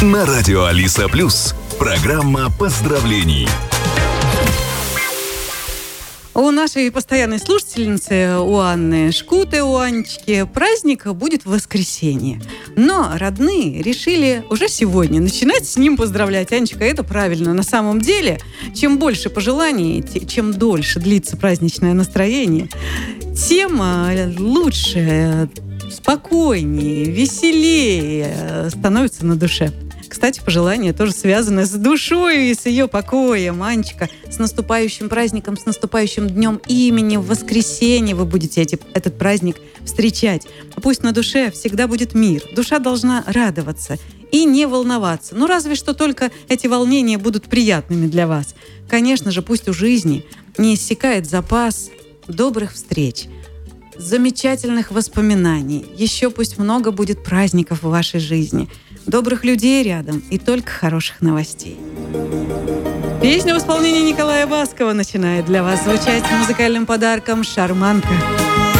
На радио Алиса Плюс. Программа поздравлений. У нашей постоянной слушательницы, у Анны Шкуты, у Анечки, праздник будет в воскресенье. Но родные решили уже сегодня начинать с ним поздравлять. Анечка, это правильно. На самом деле, чем больше пожеланий, чем дольше длится праздничное настроение, тем лучше, спокойнее, веселее становится на душе. Кстати, пожелания тоже связаны с душой и с ее покоем. Анечка, с наступающим праздником, с наступающим днем имени. В воскресенье вы будете этот праздник встречать. Пусть на душе всегда будет мир. Душа должна радоваться и не волноваться. Ну, разве что только эти волнения будут приятными для вас. Конечно же, пусть у жизни не иссякает запас добрых встреч, замечательных воспоминаний. Еще пусть много будет праздников в вашей жизни, добрых людей рядом и только хороших новостей. Песня в исполнении Николая Баскова начинает для вас звучать музыкальным подарком «Шарманка».